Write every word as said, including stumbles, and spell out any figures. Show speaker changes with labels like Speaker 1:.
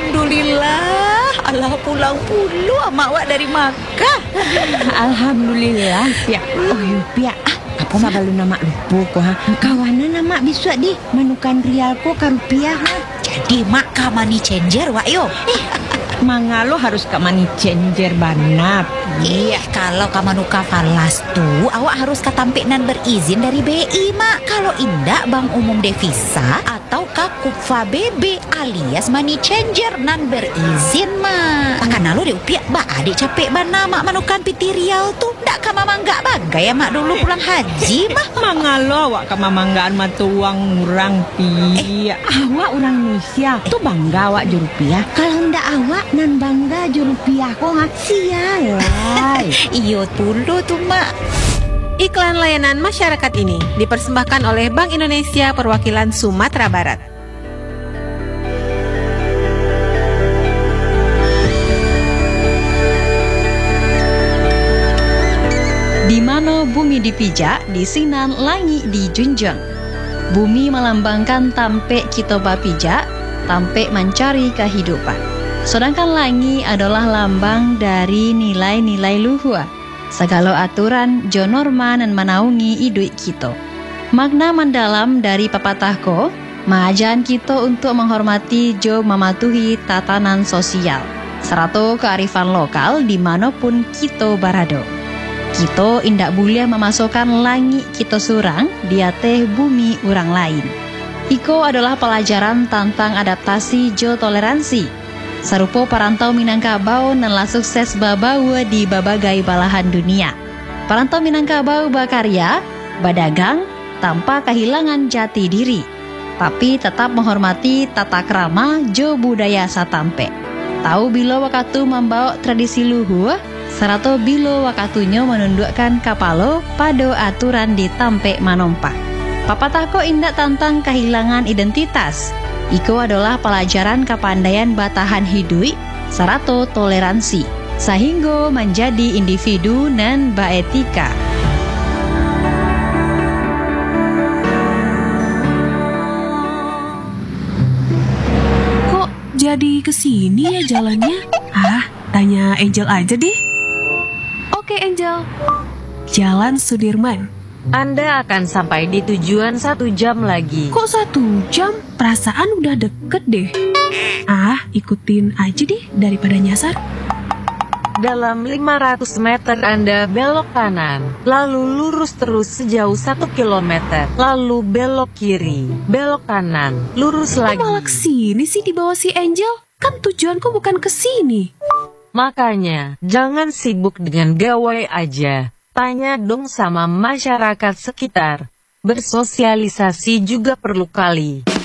Speaker 1: Alhamdulillah, Allah pulang pulu mak wak dari Makkah.
Speaker 2: Alhamdulillah, Pia. Oh, yu, Pia. Ah, apa mak balu nama lupa ko ha? Kawanan nama bisu di manukan rial ko ka rupiah ha.
Speaker 1: Jadi mak ka money changer wak yo.
Speaker 2: Mangalo harus ka money changer banap.
Speaker 1: Iya, kalau kamu nuka falas tuh, awak harus katampik nan berizin dari B I, mak. Kalau indak Bank Umum Devisa atau Kakupfa B B alias money changer nan berizin, mak. Karena lo diupiak, ba adik capek bana mak manukan piti riau tuh. Ndak ka mama nggak bangga ya mak dulu pulang haji, mah.
Speaker 2: Mangalo awak ka mamanggaan matu uang murang Pia. Eh, awak orang Indonesia tuh bangga awak jurupiah. Kalau ndak awak nan bangga jurupiah kok ha. Sialah.
Speaker 1: Iyo dulu tuh mak.
Speaker 3: Iklan layanan masyarakat ini dipersembahkan oleh Bank Indonesia Perwakilan Sumatera Barat.
Speaker 4: Di mana bumi dipijak, disinan langi dijunjung. Bumi melambangkan tampe kita bapijak, tampe mencari kehidupan. Sedangkan langi adalah lambang dari nilai-nilai luhur. Segala aturan jo norma dan menaungi hidup kita. Makna mendalam dari pepatah ko, mengajarkan kita untuk menghormati jo mematuhi tatanan sosial, serta kearifan lokal dimanapun kita berada. Kita indak boleh memasukkan langi kita surang di atas bumi orang lain. Iko adalah pelajaran tentang adaptasi jo toleransi. Sarupo perantau Minangkabau telah sukses babawa di berbagai belahan dunia. Perantau Minangkabau berkarya, berdagang, tanpa kehilangan jati diri, tapi tetap menghormati tata krama jo budaya satampe. Tahu bila waktu membawa tradisi luhur, serta bila waktunya menundukkan kapalo pada aturan di tampe manompak. Papatako indak tentang kehilangan identitas. Iko adalah pelajaran kepandaian batahan hidup, serta toleransi, sehingga menjadi individu dan beretika.
Speaker 5: Kok jadi kesini ya jalannya? Ah, tanya Angel aja deh. Oke Angel, Jalan Sudirman.
Speaker 6: Anda akan sampai di tujuan satu jam lagi.
Speaker 5: Kok satu jam? Perasaan udah deket deh. Ah, ikutin aja deh daripada nyasar.
Speaker 6: Dalam lima ratus meter Anda belok kanan, lalu lurus terus sejauh satu kilometer, lalu belok kiri, belok kanan, lurus
Speaker 5: Kok
Speaker 6: lagi.
Speaker 5: malah kesini sih di bawah si Angel? Kan tujuanku bukan kesini.
Speaker 6: Makanya, jangan sibuk dengan gawai aja. Tanya dong sama masyarakat sekitar. Bersosialisasi juga perlu kali.